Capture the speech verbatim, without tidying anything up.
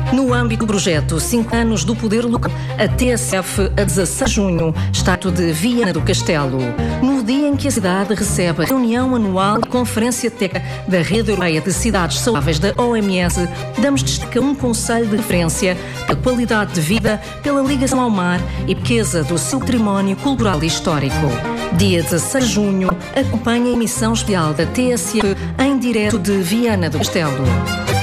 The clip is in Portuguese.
No âmbito do projeto cinco anos do Poder Local, a T S F, a dezasseis de junho, Estado de Viana do Castelo, no dia em que a cidade recebe a reunião anual da Conferência Técnica da Rede Europeia de Cidades Saudáveis da O M S, damos destaque a um concelho de referência pela qualidade de vida, pela ligação ao mar e riqueza do seu património cultural e histórico. Dia dezasseis de junho, acompanha a emissão especial da T S F em direto de Viana do Castelo.